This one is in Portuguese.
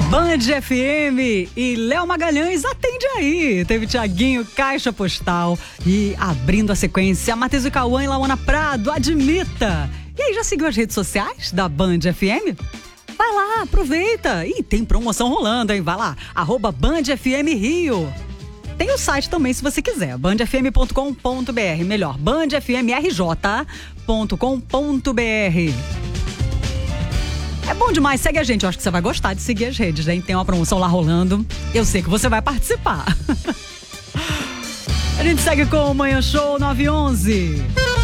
Band FM e Léo Magalhães atende aí. Teve Thiaguinho, Caixa Postal e abrindo a sequência, Matheus e Cauã e Lauana Prado, Admita. E aí, já seguiu as redes sociais da Band FM? Vai lá, aproveita. E tem promoção rolando, hein? Vai lá, @Band FM Rio. Tem o site também, se você quiser, bandfm.com.br. Melhor, bandfmrj.com.br. É bom demais, segue a gente. Eu acho que você vai gostar de seguir as redes, né? Tem uma promoção lá rolando. Eu sei que você vai participar. A gente segue com o Manhã Show 911.